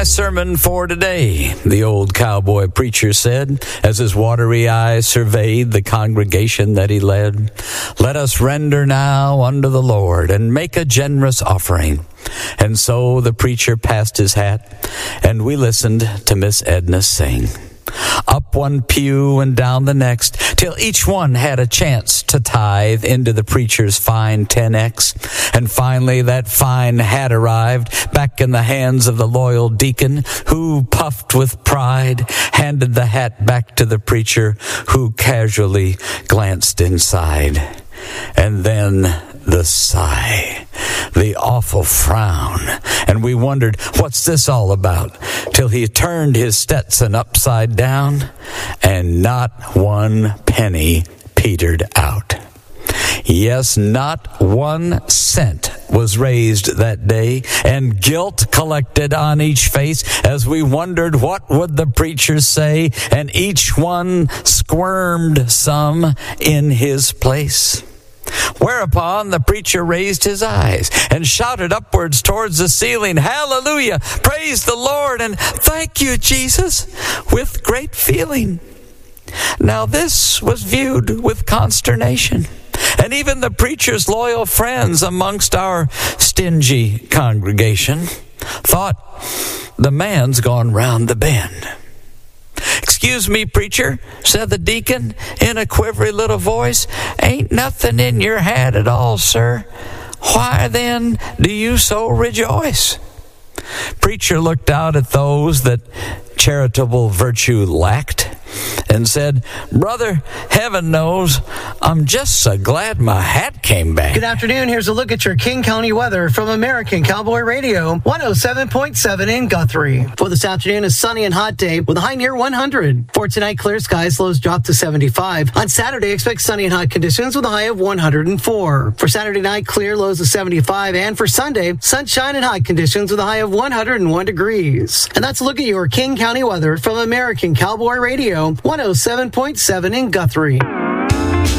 sermon for today," the old cowboy preacher said, as his watery eyes surveyed the congregation that he led. "Let us render now unto the Lord and make a generous offering." And so the preacher passed his hat, and we listened to Miss Edna sing. Up one pew and down the next, till each one had a chance to tithe into the preacher's fine 10X. And finally that fine hat arrived back in the hands of the loyal deacon, who, puffed with pride, handed the hat back to the preacher, who casually glanced inside. And then the sigh, the awful frown, and we wondered, what's this all about? Till he turned his Stetson upside down, and not one penny petered out. Yes, not 1 cent was raised that day, and guilt collected on each face as we wondered what would the preacher say, and each one squirmed some in his place. Whereupon the preacher raised his eyes and shouted upwards towards the ceiling, "Hallelujah! Praise the Lord, and thank you, Jesus," with great feeling. Now this was viewed with consternation, and even the preacher's loyal friends amongst our stingy congregation thought, "The man's gone round the bend." "Excuse me, preacher," said the deacon in a quivery little voice, "ain't nothing in your hat at all, sir. Why then do you so rejoice?" Preacher looked out at those that charitable virtue lacked and said, "Brother, heaven knows, I'm just so glad my hat came back." Good afternoon. Here's a look at your King County weather from American Cowboy Radio, 107.7 in Guthrie. For this afternoon, a sunny and hot day with a high near 100. For tonight, clear skies, lows drop to 75. On Saturday, expect sunny and hot conditions with a high of 104. For Saturday night, clear, lows of 75. And for Sunday, sunshine and hot conditions with a high of 101 degrees. And that's a look at your King County weather from American Cowboy Radio, 107.7 in Guthrie.